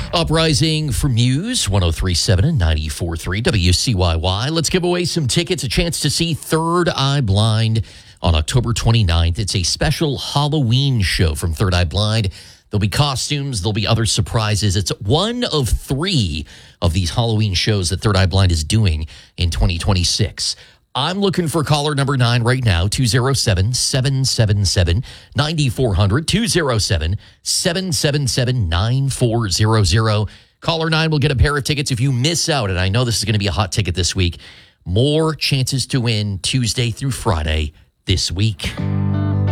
Uprising for Muse, 103.7 and 94.3 WCYY. Let's give away some tickets, a chance to see Third Eye Blind on October 29th. It's a special Halloween show from Third Eye Blind. There'll be costumes. There'll be other surprises. It's one of 3 of these Halloween shows that Third Eye Blind is doing in 2026. I'm looking for caller number 9 right now, 207-777-9400, 207-777-9400. Caller 9 will get a pair of tickets if you miss out, and I know this is going to be a hot ticket this week. More chances to win Tuesday through Friday this week.